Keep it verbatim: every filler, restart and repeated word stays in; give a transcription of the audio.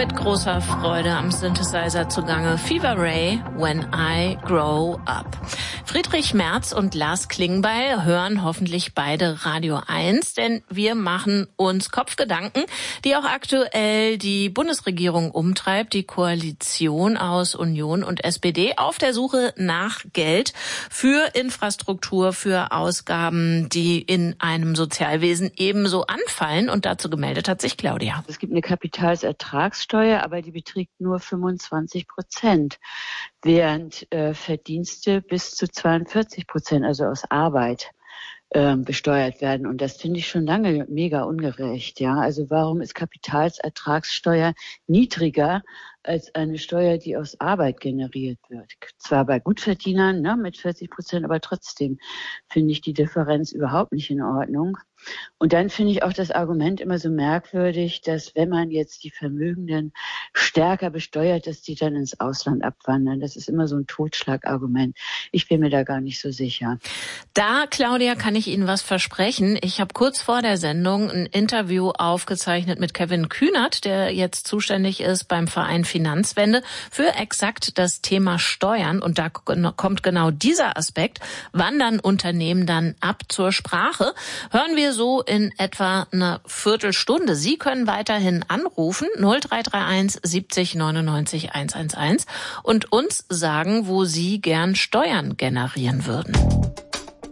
mit großer Freude am Synthesizer zugange. Fever Ray, When I Grow Up. Friedrich Merz und Lars Klingbeil hören hoffentlich beide Radio eins, denn wir machen uns Kopfgedanken, die auch aktuell die Bundesregierung umtreibt, die Koalition aus Union und S P D auf der Suche nach Geld für Infrastruktur, für Ausgaben, die in einem Sozialwesen ebenso anfallen. Und dazu gemeldet hat sich Claudia. Es gibt eine Kapitalsertragssteuer, aber die beträgt nur fünfundzwanzig Prozent, während äh, Verdienste bis zu zweiundvierzig Prozent, also aus Arbeit, äh, besteuert werden. Und das finde ich schon lange mega ungerecht. Ja, also warum ist Kapitalsertragssteuer niedriger als eine Steuer, die aus Arbeit generiert wird? Zwar bei Gutverdienern, ne, mit vierzig Prozent, aber trotzdem finde ich die Differenz überhaupt nicht in Ordnung. Und dann finde ich auch das Argument immer so merkwürdig, dass wenn man jetzt die Vermögenden stärker besteuert, dass die dann ins Ausland abwandern. Das ist immer so ein Totschlagargument. Ich bin mir da gar nicht so sicher. Da, Claudia, kann ich Ihnen was versprechen. Ich habe kurz vor der Sendung ein Interview aufgezeichnet mit Kevin Kühnert, der jetzt zuständig ist beim Verein Finanzwende für exakt das Thema Steuern. Und da kommt genau dieser Aspekt, wandern Unternehmen dann ab zur Sprache. Hören wir so in etwa eine Viertelstunde. Sie können weiterhin anrufen, null drei drei eins siebzig neunundneunzig hundertzehn und uns sagen, wo Sie gern Steuern generieren würden.